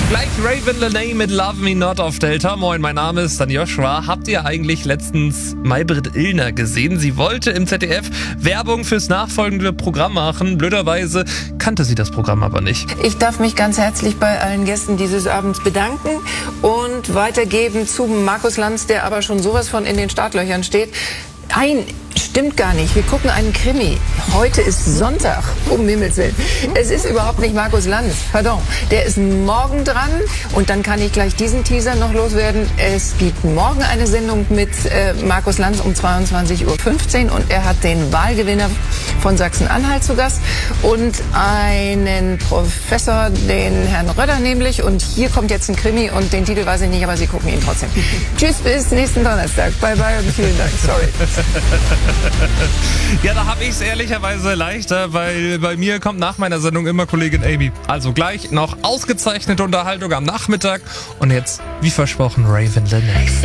Gleich Raven Lenae mit Love Me Not auf Delta. Moin, mein Name ist Dan Joshua. Habt ihr eigentlich letztens Maybrit Illner gesehen? Sie wollte im ZDF Werbung fürs nachfolgende Programm machen. Blöderweise kannte sie das Programm aber nicht. Ich darf mich ganz herzlich bei allen Gästen dieses Abends bedanken und weitergeben zu Markus Lanz, der aber schon sowas von in den Startlöchern steht. Nein, stimmt gar nicht. Wir gucken einen Krimi. Heute ist Sonntag, um Himmels Willen. Es ist überhaupt nicht Markus Lanz, pardon. Der ist morgen dran und dann kann ich gleich diesen Teaser noch loswerden. Es gibt morgen eine Sendung mit Markus Lanz um 22:15 Uhr und er hat den Wahlgewinner von Sachsen-Anhalt zu Gast und einen Professor, den Herrn Röder nämlich. Und hier kommt jetzt ein Krimi und den Titel weiß ich nicht, aber Sie gucken ihn trotzdem. Tschüss, bis nächsten Donnerstag. Bye bye und vielen Dank. Sorry. Ja, da habe ich es ehrlicherweise leichter, weil bei mir kommt nach meiner Sendung immer Kollegin Amy. Also gleich noch ausgezeichnete Unterhaltung am Nachmittag und jetzt, wie versprochen, Raven Lenae.